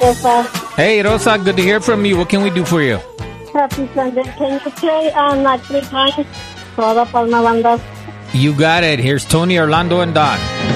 Rosa. Hey, Rosa, good to hear from you. What can we do for you? Happy Sunday. Can you play like 3 times? Toda Palma Bandas. You got it. Here's Tony, Orlando, and Don.